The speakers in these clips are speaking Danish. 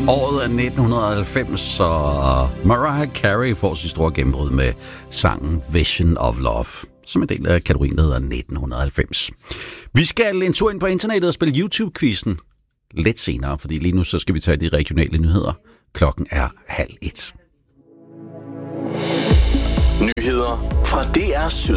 Året er 1990, og Mariah Carey får sit store gennembrud med sangen Vision of Love, som en del af kategorien, der hedder 1990. Vi skal en tur ind på internettet og spille YouTube-quizzen lidt senere, fordi lige nu så skal vi tage de regionale nyheder. Klokken er 12:30. Nyheder fra DR Syd.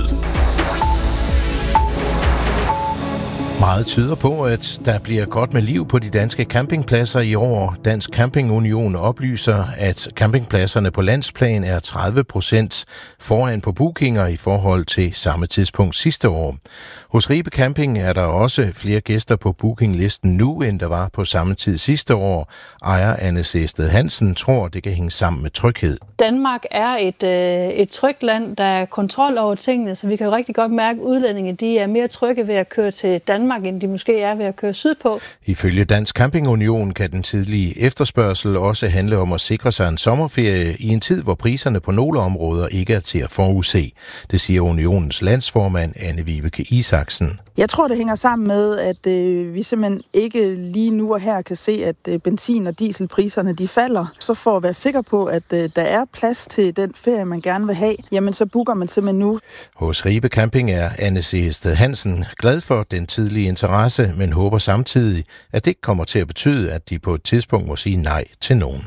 Meget tyder på, at der bliver godt med liv på de danske campingpladser i år. Dansk Camping Union oplyser, at campingpladserne på landsplan er 30% foran på bookinger i forhold til samme tidspunkt sidste år. Hos Ribe Camping er der også flere gæster på bookinglisten nu, end der var på samme tid sidste år. Ejer Anne Sæsted Hansen tror, det kan hænge sammen med tryghed. Danmark er et trygt land, der er kontrol over tingene, så vi kan jo rigtig godt mærke, at udlændinge de er mere trygge ved at køre til Danmark, end de måske er ved at køre sydpå. Ifølge Dansk Camping Union kan den tidlige efterspørgsel også handle om at sikre sig en sommerferie i en tid, hvor priserne på nogle områder ikke er til at forudse. Det siger Unionens landsformand Anne-Vibeke Isaksen. Jeg tror, det hænger sammen med, at vi simpelthen ikke lige nu og her kan se, at benzin- og dieselpriserne de falder. Så for at være sikker på, at der er plads til den ferie, man gerne vil have, jamen så booker man simpelthen nu. Hos Ribe Camping er Anne Sæsted Hansen glad for den tidlige interesse, men håber samtidig, at det ikke kommer til at betyde, at de på et tidspunkt må sige nej til nogen.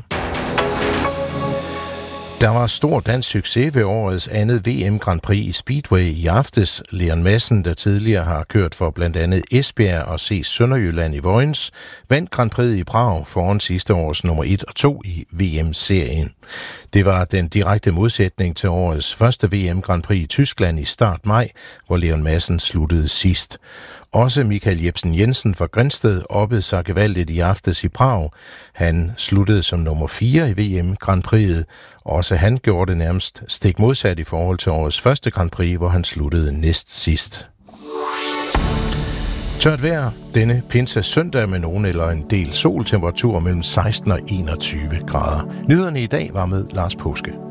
Der var stor dansk succes ved årets andet VM Grand Prix i Speedway i aftes. Leon Madsen, der tidligere har kørt for blandt andet Esbjerg og C. Sønderjylland i Vojens, vandt Grand Prix i Prag foran sidste års nummer 1 og 2 i VM-serien. Det var den direkte modsætning til årets første VM Grand Prix i Tyskland i start maj, hvor Leon Madsen sluttede sidst. Også Michael Jebsen Jensen fra Grindsted oppede sig gevaldigt i aftes i Prag. Han sluttede som nummer 4 i VM Grand Prix'et. Også han gjorde det nærmest stik modsat i forhold til årets første Grand Prix, hvor han sluttede næst sidst. Tørt vejr denne pinse søndag med nogen eller en del sol, temperatur mellem 16 og 21 grader. Nyhederne i dag var med Lars Påske.